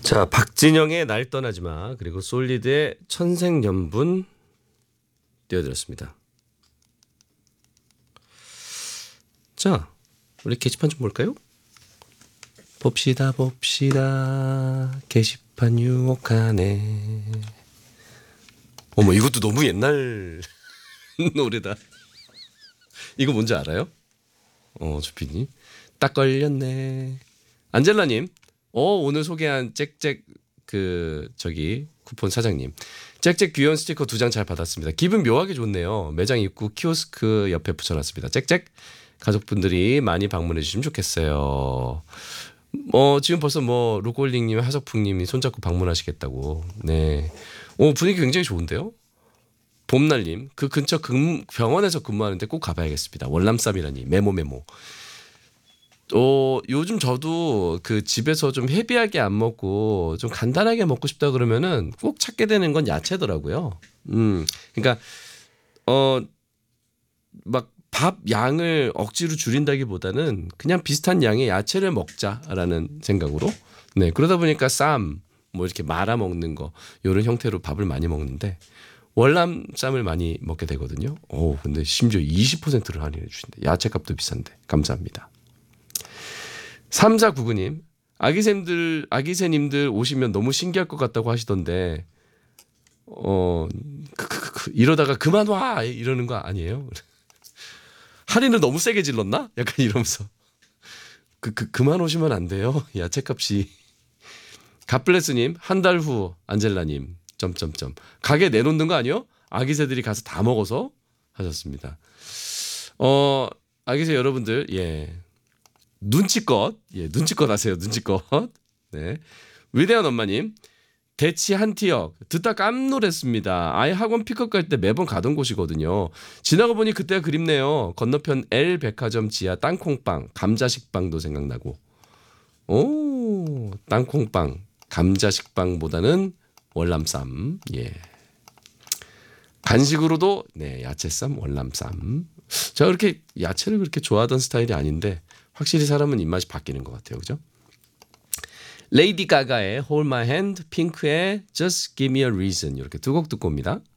자, 박진영의 날 떠나지 마, 그리고 솔리드의 천생연분 띄워드렸습니다. 자, 우리 게시판 좀 볼까요? 봅시다 게시판 유혹하네. 어머, 이것도 너무 옛날 노래다. 이거 뭔지 알아요? 주피님. 딱 걸렸네. 안젤라님. 오늘 소개한 짹짹 쿠폰 사장님. 짹짹 귀여운 스티커 2장 잘 받았습니다. 기분 묘하게 좋네요. 매장 입구 키오스크 옆에 붙여놨습니다. 짹짹 가족분들이 많이 방문해 주시면 좋겠어요. 지금 벌써 루꼴링님, 하석풍님이 손잡고 방문하시겠다고. 네. 분위기 굉장히 좋은데요. 봄날님, 그 근처 병원에서 근무하는데 꼭 가봐야겠습니다. 월남쌈이라니. 메모. 요즘 저도 그 집에서 좀 헤비하게 안 먹고 좀 간단하게 먹고 싶다 그러면은 꼭 찾게 되는 건 야채더라고요. 그러니까 막 밥 양을 억지로 줄인다기보다는 그냥 비슷한 양의 야채를 먹자라는 생각으로. 네, 그러다 보니까 쌈 이렇게 말아 먹는 거 이런 형태로 밥을 많이 먹는데 월남쌈을 많이 먹게 되거든요. 근데 심지어 20%를 할인해 주신대. 야채값도 비싼데 감사합니다. 3499님, 아기새님들 오시면 너무 신기할 것 같다고 하시던데, 이러다가 그만 와! 이러는 거 아니에요? 할인을 너무 세게 질렀나? 약간 이러면서. 그만 오시면 안 돼요. 야채값이. 갓블레스님, 한 달 후, 안젤라님, 가게 내놓는 거 아니요? 아기새들이 가서 다 먹어서 하셨습니다. 아기새 여러분들, 예. 눈치껏 하세요. 눈치껏. 네. 위대한 엄마님, 대치 한티역 듣다 깜놀했습니다. 아이 학원 픽업 갈 때 매번 가던 곳이거든요. 지나가 보니 그때가 그립네요. 건너편 L 백화점 지하 땅콩빵, 감자식빵도 생각나고. 땅콩빵, 감자식빵보다는 월남쌈. 예. 간식으로도 야채쌈, 월남쌈. 제가 그렇게 야채를 그렇게 좋아하던 스타일이 아닌데 확실히 사람은 입맛이 바뀌는 것 같아요. 그죠? 레이디 가가의 Hold My Hand, 핑크의 Just Give Me a Reason 이렇게 두 곡 듣고 옵니다.